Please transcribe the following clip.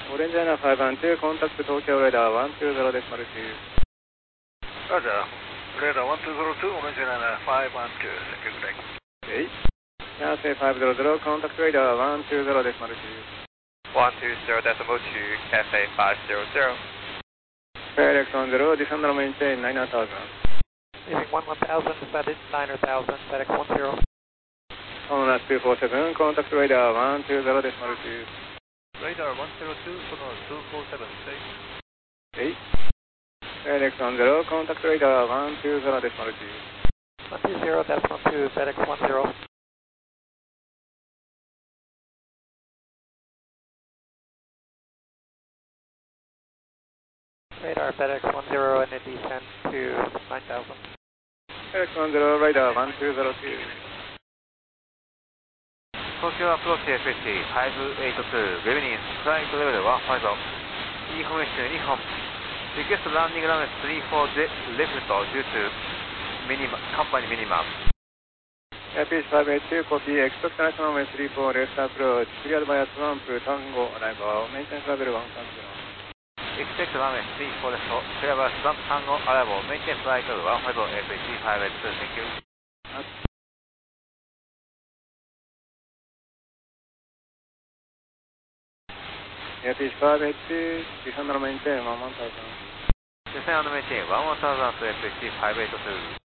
Orange China 512, contact Tokyo Radar 120.2. Roger. Radar 1202, Orange China 512, thank you, good day. Okay. Yase 500, contact Radar 120.2. 120.2, Cafe 500. FedEx 10, descend and maintain 9,000. Leaving 1000, descended 9,000, FedEx 10. Sonar 247, contact Radar 120.2. Radar 102, Sonar 247, stay. Okay. FedEx 10, contact Radar 120.2. 120.2, FedEx 10. Radar FedEx 10 and a descent to 9,000. FedEx 10, Radar 1202. Tokyo approach FSC 582, good evening, flight level 15, information 2本 request landing runway 34 left due to company minimum. Airfish 582, copy, expect national runway 34, left approach, cleared by at ramp, tango, arrival, maintenance level 110. Expect runway 34 left, cleared by ramp, tango, arrival, maintain flight level 15, FSC 582, thank you. Airfish 582, descend and maintain 11,000. Descend and maintain 11,000 to FSC 582.